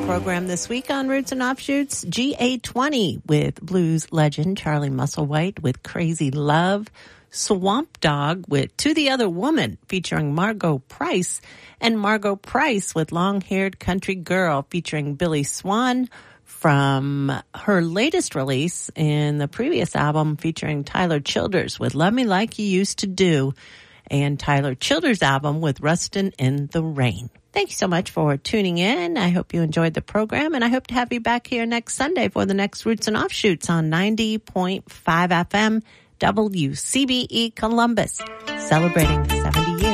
program this week on Roots and Offshoots. GA20 with blues legend Charlie Musselwhite with Crazy Love. Swamp Dogg with To the Other Woman featuring Margot Price. And Margot Price with Long-Haired Country Girl featuring Billy Swan from her latest release in the previous album featuring Tyler Childers with Love Me Like You Used to Do. And Tyler Childers' album with Rustin' in the Rain. Thank you so much for tuning in. I hope you enjoyed the program, and I hope to have you back here next Sunday for the next Roots and Offshoots on 90.5 FM WCBE Columbus, celebrating 70 years.